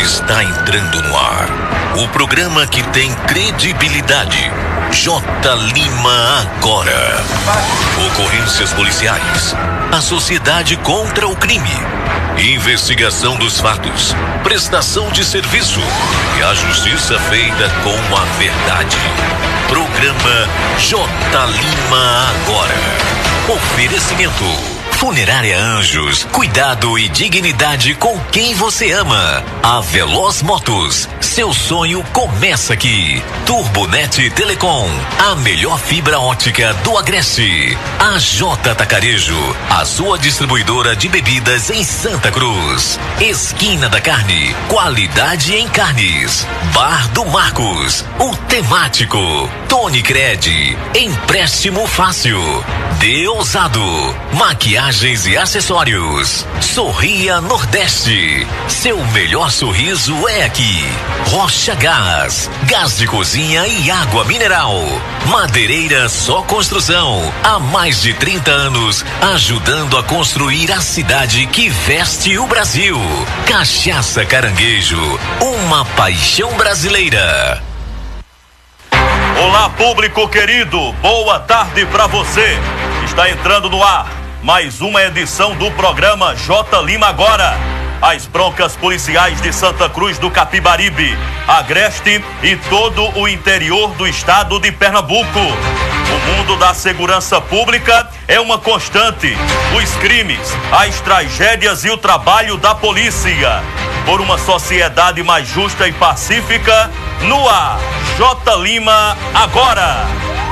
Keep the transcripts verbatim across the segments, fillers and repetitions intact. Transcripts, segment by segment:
Está entrando no ar o programa que tem credibilidade. J. Lima Agora. Ocorrências policiais. A sociedade contra o crime. Investigação dos fatos. Prestação de serviço. E a justiça feita com a verdade. Programa J. Lima Agora. Oferecimento. Funerária Anjos, cuidado e dignidade com quem você ama. A Veloz Motos, seu sonho começa aqui. Turbonet Telecom, a melhor fibra ótica do Agreste. A J Atacarejo, a sua distribuidora de bebidas em Santa Cruz. Esquina da Carne, qualidade em carnes. Bar do Marcos, o temático. Tony Cred, empréstimo fácil. Deusado, maquiagens e acessórios. Sorria Nordeste, seu melhor sorriso é aqui. Rocha Gás, gás de cozinha e água mineral. Madeireira Só Construção, há mais de trinta anos, ajudando a construir a cidade que veste o Brasil. Cachaça Caranguejo, uma paixão brasileira. Olá, público querido, boa tarde pra você. Está entrando no ar mais uma edição do programa J. Lima Agora. As broncas policiais de Santa Cruz do Capibaribe, Agreste e todo o interior do estado de Pernambuco. O mundo da segurança pública é uma constante. Os crimes, as tragédias e o trabalho da polícia. Por uma sociedade mais justa e pacífica, no ar, J. Lima Agora.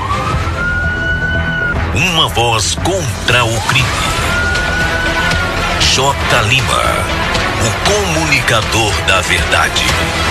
Uma voz contra o crime. J. Lima, o comunicador da verdade.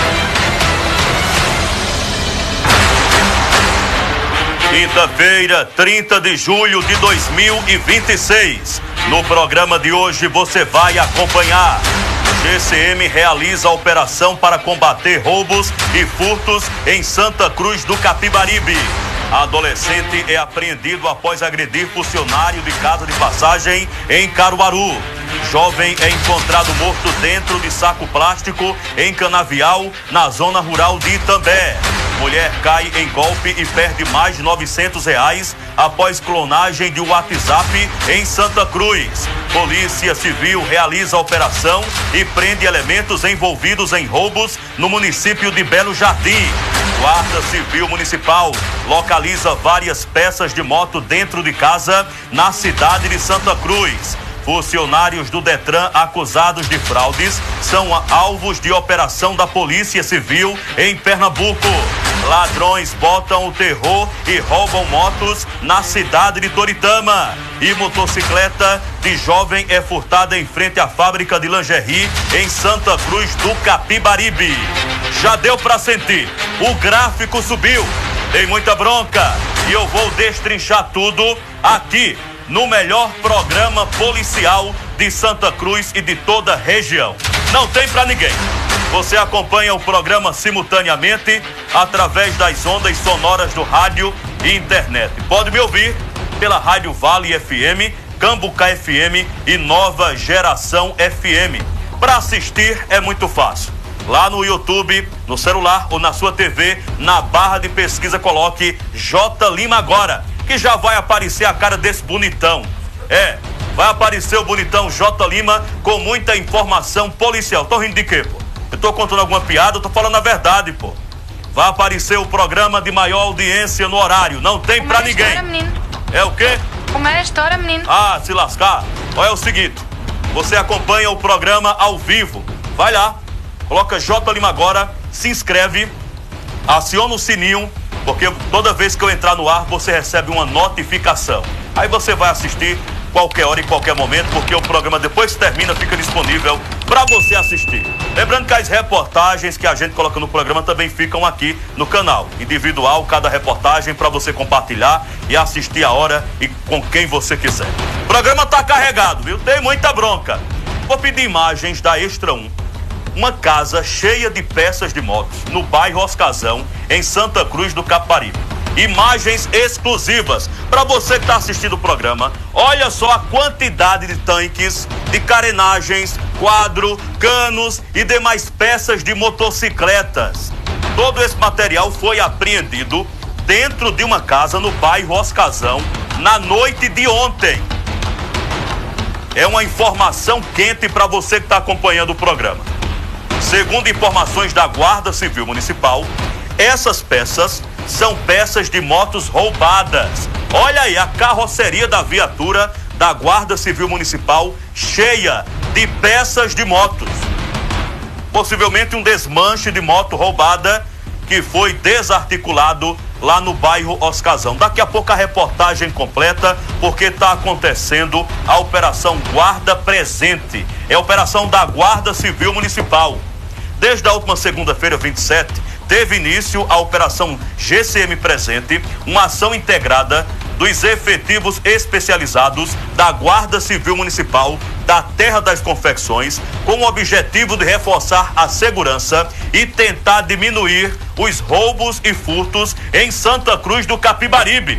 Quinta-feira, trinta de julho de dois mil e vinte e seis. No programa de hoje você vai acompanhar. G C M realiza a operação para combater roubos e furtos em Santa Cruz do Capibaribe. Adolescente é apreendido após agredir funcionário de casa de passagem em Caruaru. Jovem é encontrado morto dentro de saco plástico em Canavial, na zona rural de Itambé. Mulher cai em golpe e perde mais de novecentos reais após clonagem de WhatsApp em Santa Cruz. Polícia Civil realiza a operação e prende elementos envolvidos em roubos no município de Belo Jardim. Guarda Civil Municipal localiza várias peças de moto dentro de casa na cidade de Santa Cruz. Funcionários do Detran acusados de fraudes são alvos de operação da Polícia Civil em Pernambuco. Ladrões botam o terror e roubam motos na cidade de Toritama. E motocicleta de jovem é furtada em frente à fábrica de lingerie em Santa Cruz do Capibaribe. Já deu pra sentir, o gráfico subiu, tem muita bronca e eu vou destrinchar tudo aqui no melhor programa policial de Santa Cruz e de toda a região. Não tem pra ninguém. Você acompanha o programa simultaneamente através das ondas sonoras do rádio e internet. Pode me ouvir pela Rádio Vale F M, Cambucá F M e Nova Geração F M. Para assistir é muito fácil. Lá no YouTube, no celular ou na sua T V, na barra de pesquisa coloque J. Lima Agora, que já vai aparecer a cara desse bonitão. É, vai aparecer o bonitão J. Lima com muita informação policial. Tô rindo de quê, pô? Eu tô contando alguma piada, eu tô falando a verdade, pô. Vai aparecer o programa de maior audiência no horário, não tem Como pra é ninguém. História, menino? É o quê? Como é a história, menino? Ah, se lascar. Olha, é o seguinte, você acompanha o programa ao vivo. Vai lá, coloca J. Lima Agora, se inscreve, aciona o sininho, porque toda vez que eu entrar no ar, você recebe uma notificação. Aí você vai assistir qualquer hora e qualquer momento, porque o programa, depois que termina, fica disponível para você assistir. Lembrando que as reportagens que a gente coloca no programa também ficam aqui no canal. Individual, cada reportagem para você compartilhar e assistir a hora e com quem você quiser. O programa tá carregado, viu? Tem muita bronca. Vou pedir imagens da Extra um. Uma casa cheia de peças de motos no bairro Oscazão, em Santa Cruz do Capibaribe. imagens exclusivas para você que está assistindo o programa. Olha só a quantidade de tanques, de carenagens, quadro, canos e demais peças de motocicletas. Todo esse material foi apreendido dentro de uma casa no bairro Oscazão na noite de ontem. É uma informação quente para você que está acompanhando o programa. Segundo informações da Guarda Civil Municipal, essas peças são peças de motos roubadas. Olha aí a carroceria da viatura da Guarda Civil Municipal cheia de peças de motos. Possivelmente um desmanche de moto roubada que foi desarticulado lá no bairro Oscazão. Daqui a pouco a reportagem completa, porque está acontecendo a Operação Guarda Presente. É a operação da Guarda Civil Municipal. Desde a última segunda-feira, vinte e sete, teve início a Operação G C M Presente, uma ação integrada dos efetivos especializados da Guarda Civil Municipal da Terra das Confecções, com o objetivo de reforçar a segurança e tentar diminuir os roubos e furtos em Santa Cruz do Capibaribe.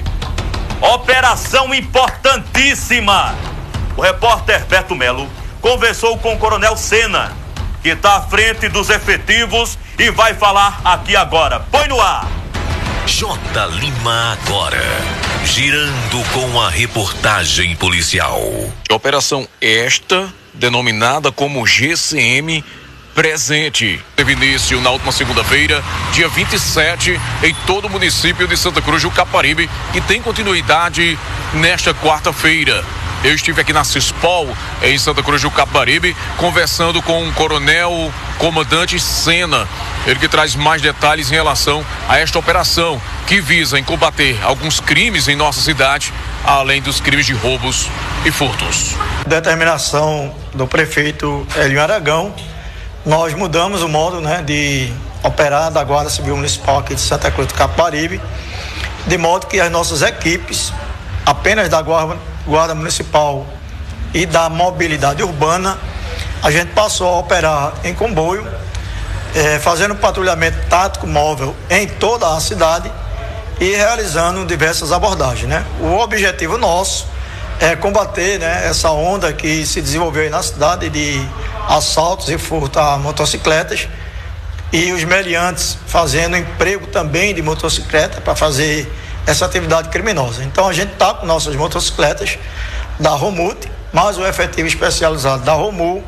Operação importantíssima. O repórter Beto Melo conversou com o Coronel Sena, que está à frente dos efetivos e vai falar aqui agora. Põe no ar. J. Lima agora, girando com a reportagem policial. Operação esta, denominada como G C M Presente, teve início na última segunda-feira, dia vinte e sete, em todo o município de Santa Cruz do Capibaribe, e tem continuidade nesta quarta-feira. Eu estive aqui na Cispol, em Santa Cruz do Capibaribe, conversando com o coronel comandante Sena, ele que traz mais detalhes em relação a esta operação, que visa em combater alguns crimes em nossa cidade, além dos crimes de roubos e furtos. Determinação do prefeito Elinho Aragão, nós mudamos o modo, né, de operar da Guarda Civil Municipal aqui de Santa Cruz do Capibaribe, de modo que as nossas equipes, apenas da Guarda, Guarda Municipal e da Mobilidade Urbana, a gente passou a operar em comboio, eh, fazendo patrulhamento tático móvel em toda a cidade e realizando diversas abordagens, né? O objetivo nosso é combater, né, essa onda que se desenvolveu aí na cidade de assaltos e furtos a motocicletas, e os meliantes fazendo emprego também de motocicleta para fazer essa atividade criminosa. Então a gente está com nossas motocicletas da Romute, mais o efetivo especializado da Romu,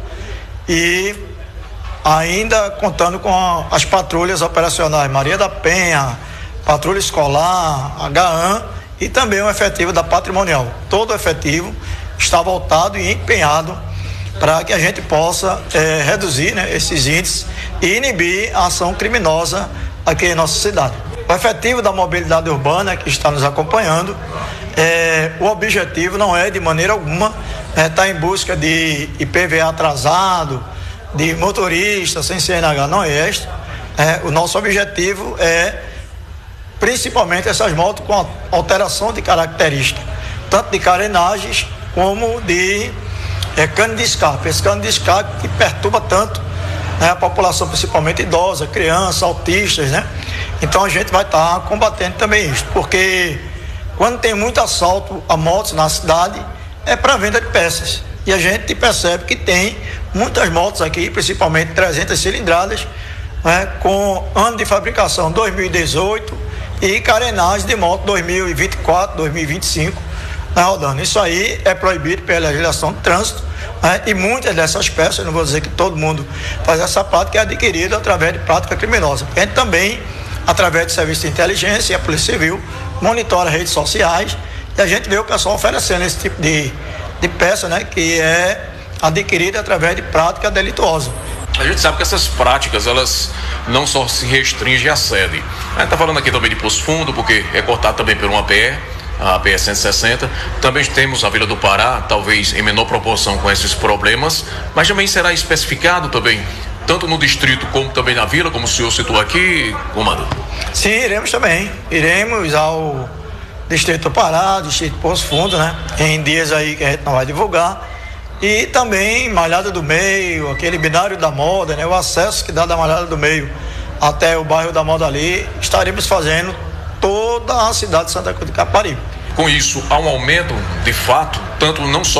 e ainda contando com a, as patrulhas operacionais Maria da Penha, Patrulha Escolar, H A M e também o efetivo da Patrimonial. Todo o efetivo está voltado e empenhado para que a gente possa é, reduzir, né, esses índices e inibir a ação criminosa aqui em nossa cidade. O efetivo da mobilidade urbana que está nos acompanhando, é, o objetivo não é de maneira alguma estar é, tá em busca de I P V A atrasado, de motorista sem C N H, não é este. É, o nosso objetivo é principalmente essas motos com alteração de característica, tanto de carenagens como de é, cano de escape. Esse cano de escape que perturba tanto, né, a população, principalmente idosa, crianças, autistas, né? Então a gente vai estar tá combatendo também isso, porque quando tem muito assalto a motos na cidade, é para venda de peças. E a gente percebe que tem muitas motos aqui, principalmente trezentas cilindradas, né, com ano de fabricação dois mil e dezoito e carenagem de moto dois mil e vinte e quatro, dois mil e vinte e cinco, né, rodando. Isso aí é proibido pela legislação de trânsito, né, e muitas dessas peças, não vou dizer que todo mundo faz essa prática, é adquirida através de prática criminosa. A gente também, através do serviço de inteligência e a Polícia Civil, monitora redes sociais, e a gente vê o pessoal oferecendo esse tipo de, de peça, né, que é adquirida através de prática delituosa. A gente sabe que essas práticas, elas não só se restringem à sede. A gente está falando aqui também de Poço Fundo, porque é cortado também por uma P E, a P E cento e sessenta. Também temos a Vila do Pará, talvez em menor proporção com esses problemas, mas também será especificado também, tanto no distrito como também na vila, como o senhor citou aqui, comandante? Sim, iremos também. Iremos ao distrito do Pará, distrito Poço Fundo, né? Em dias aí que a gente não vai divulgar. E também Malhada do Meio, aquele binário da moda, né? O acesso que dá da Malhada do Meio até o bairro da Moda ali, estaremos fazendo todo da cidade de Santa Cruz do Caparibe. Com isso, há um aumento, de fato, tanto não só